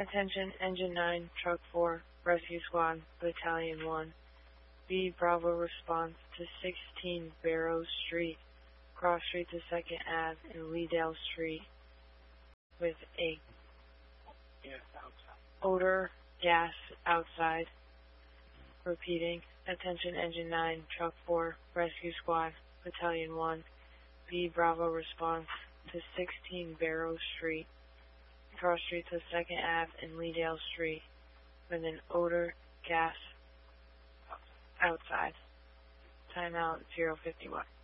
Attention Engine 9, Truck 4, Rescue Squad, Battalion 1. B Bravo response to 16 Barrows Street, Cross Street to 2nd Ave and Leedale Street with a odor gas outside. Repeating. Attention Engine 9, Truck 4, Rescue Squad, Battalion 1. B Bravo response to 16 Barrows Street, Cross Street to 2nd Ave and Leedale Street with an odor gas outside. Timeout 051.